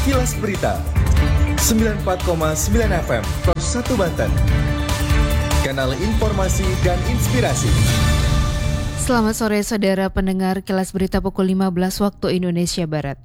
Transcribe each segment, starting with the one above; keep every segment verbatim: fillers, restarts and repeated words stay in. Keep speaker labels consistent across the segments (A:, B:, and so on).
A: Kilas Berita sembilan puluh empat koma sembilan F M Pros satu Banten. Kanal informasi dan inspirasi.
B: Selamat sore saudara pendengar Kilas Berita pukul lima belas waktu Indonesia Barat.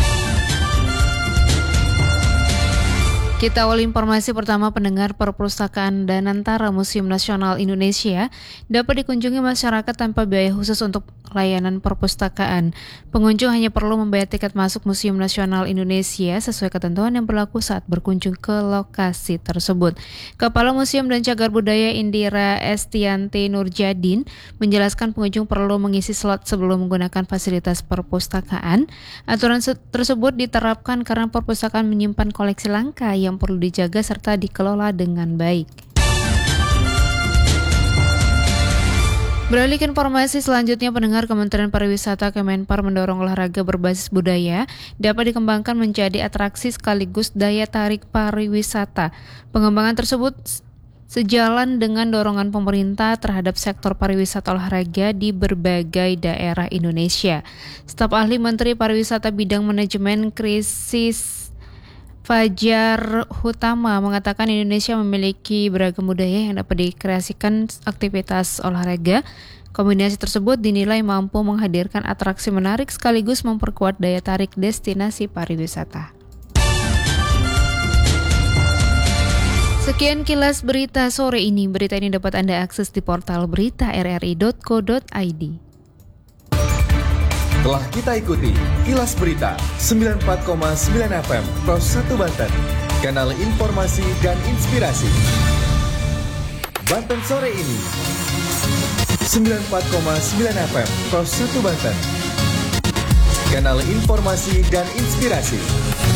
B: Kita awal informasi pertama. Pendengar, Perpustakaan Danantara Museum Nasional Indonesia dapat dikunjungi masyarakat tanpa biaya khusus untuk layanan perpustakaan. Pengunjung hanya perlu membayar tiket masuk Museum Nasional Indonesia sesuai ketentuan yang berlaku saat berkunjung ke lokasi tersebut. Kepala Museum dan Cagar Budaya Indira Estianti Nurjadin menjelaskan pengunjung perlu mengisi slot sebelum menggunakan fasilitas perpustakaan. Aturan tersebut diterapkan karena perpustakaan menyimpan koleksi langka yang perlu dijaga serta dikelola dengan baik. Beralih ke informasi selanjutnya, pendengar, Kementerian Pariwisata Kemenpar mendorong olahraga berbasis budaya dapat dikembangkan menjadi atraksi sekaligus daya tarik pariwisata. Pengembangan tersebut sejalan dengan dorongan pemerintah terhadap sektor pariwisata olahraga di berbagai daerah Indonesia. Staf ahli Menteri Pariwisata Bidang Manajemen Krisis Fajar Hutama mengatakan Indonesia memiliki beragam budaya yang dapat dikreasikan aktivitas olahraga. Kombinasi tersebut dinilai mampu menghadirkan atraksi menarik sekaligus memperkuat daya tarik destinasi pariwisata. Sekian Kilas Berita sore ini. Berita ini dapat Anda akses di portal berita r r i dot co dot i d.
A: Telah kita ikuti Kilas Berita sembilan puluh empat koma sembilan F M Pros satu Banten. Kanal informasi dan inspirasi. Banten sore ini sembilan puluh empat koma sembilan F M Pros satu Banten. Kanal informasi dan inspirasi.